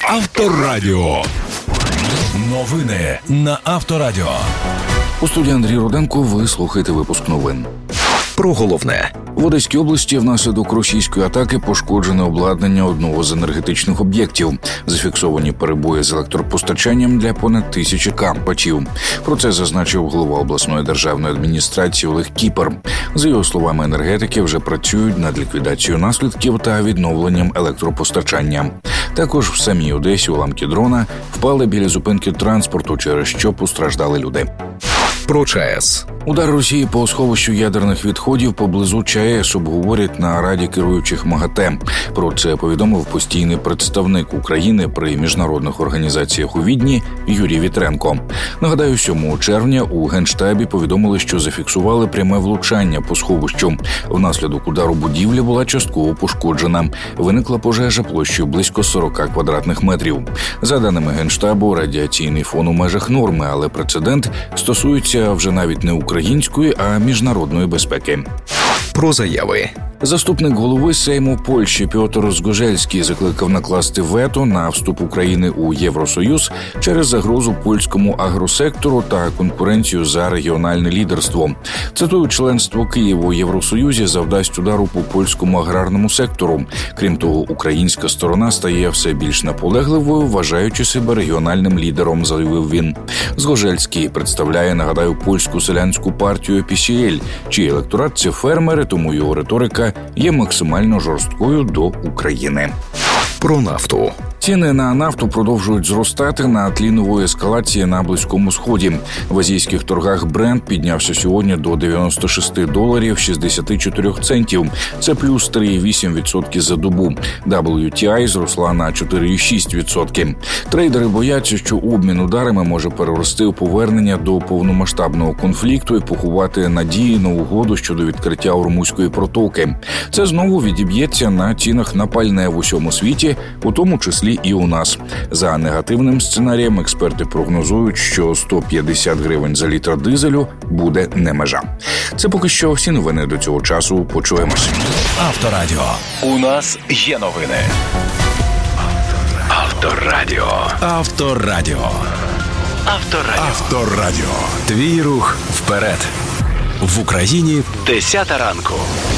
Авторадіо. Новини на Авторадіо. У студії Андрій Руденко. Ви слухаєте випуск новин. Про головне. В Одеській області внаслідок російської атаки пошкоджене обладнання одного з енергетичних об'єктів. Зафіксовані перебої з електропостачанням для понад 1000 кампачів. Про це зазначив голова обласної державної адміністрації Олег Кіпер. За його словами, енергетики вже працюють над ліквідацією наслідків та відновленням електропостачання. Також в самій Одесі уламки дрона впали біля зупинки транспорту, через що постраждали люди. Про ЧАЕС. Удар Росії по сховищу ядерних відходів поблизу ЧАЕС обговорять на Раді керуючих МАГАТЕ. Про це повідомив постійний представник України при міжнародних організаціях у Відні Юрій Вітренко. Нагадаю, 7 червня у Генштабі повідомили, що зафіксували пряме влучання по сховищу. Внаслідок удару будівля була частково пошкоджена. Виникла пожежа площею близько 40 квадратних метрів. За даними Генштабу, радіаційний фон у межах норми, але прецедент стосується вже навіть не української, а міжнародної безпеки. Про заяви. Заступник голови Сейму Польщі Пьотр Згожельський закликав накласти вето на вступ України у Євросоюз через загрозу польському агросектору та конкуренцію за регіональне лідерство. Цитую, членство Києва у Євросоюзі завдасть удару по польському аграрному сектору. Крім того, українська сторона стає все більш наполегливою, вважаючи себе регіональним лідером, заявив він. Згожельський представляє, нагадаю, польську селянську партію PCL, чий електорат – це фермери, тому його риторика є максимально жорсткою до України. Про нафту. Ціни на нафту продовжують зростати на тлі нової ескалації на Близькому Сході. В азійських торгах Brent піднявся сьогодні до $96 64 центів. Це плюс 3,8% за добу. WTI зросла на 4,6%. Трейдери бояться, що обмін ударами може перерости у повернення до повномасштабного конфлікту і поховати надії на угоду щодо відкриття Ормузької протоки. Це знову відіб'ється на цінах на пальне в усьому світі, у тому числі і у нас. За негативним сценарієм експерти прогнозують, що 150 гривень за літр дизелю буде не межа. Це поки що всі новини до цього часу. Почуємось. Авторадіо. У нас є новини. Авторадіо. Авторадіо. Авторадіо. Авторадіо. Твій рух вперед. В Україні 10 ранку.